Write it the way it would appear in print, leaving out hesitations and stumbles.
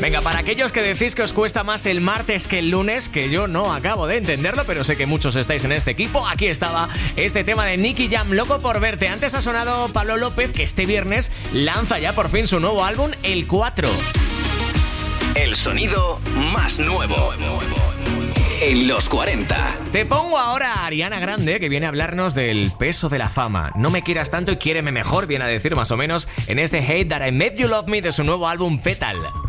Venga, para aquellos que decís que os cuesta más el martes que el lunes, que yo no acabo de entenderlo, pero sé que muchos estáis en este equipo, aquí estaba este tema de Nicky Jam, Loco por verte. Antes ha sonado Pablo López, que este viernes lanza ya por fin su nuevo álbum, El 4. El sonido más nuevo en los 40. Te pongo ahora a Ariana Grande, que viene a hablarnos del peso de la fama. No me quieras tanto y quiéreme mejor, viene a decir más o menos en este Hate That I Made You Love Me de su nuevo álbum Petal.